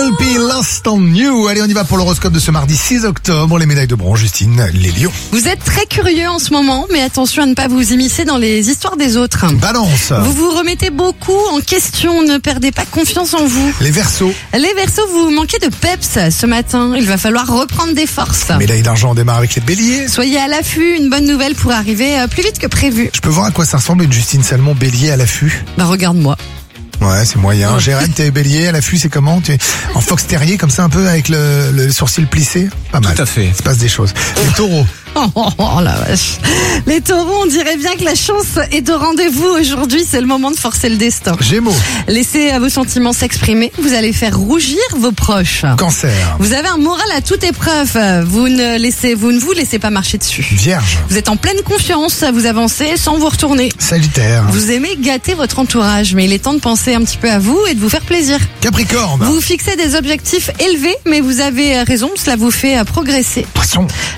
LP Lost on You. Allez, on y va pour l'horoscope de ce mardi 6 octobre. Les médailles de bronze, Justine, les lions. Vous êtes très curieux en ce moment, mais attention à ne pas vous immiscer dans les histoires des autres. Balance. Vous vous remettez beaucoup en question, ne perdez pas confiance en vous. Les Verseaux. Les Verseaux, vous manquez de peps ce matin. Il va falloir reprendre des forces. Médaille d'argent, on démarre avec les béliers. Soyez à l'affût, une bonne nouvelle pour arriver plus vite que prévu. Je peux voir à quoi ça ressemble une Justine Salmon bélier à l'affût? Bah regarde-moi. Ouais, c'est moyen. Jérém, t'es bélier, à l'affût, c'est comment? Tu es en fox terrier, comme ça, un peu, avec le sourcil plissé? Pas mal. Tout à fait. Il se passe des choses. Les taureaux. Oh la vache. Les taureaux, on dirait bien que la chance est au rendez-vous aujourd'hui. C'est le moment de forcer le destin. Gémeaux. Laissez vos sentiments s'exprimer. Vous allez faire rougir vos proches. Cancer. Vous avez un moral à toute épreuve. Vous ne vous laissez pas marcher dessus. Vierge. Vous êtes en pleine confiance. Vous avancez sans vous retourner. Sagittaire. Vous aimez gâter votre entourage, mais il est temps de penser un petit peu à vous et de vous faire plaisir. Capricorne. Vous fixez des objectifs élevés, mais vous avez raison, cela vous fait progresser. Poisson.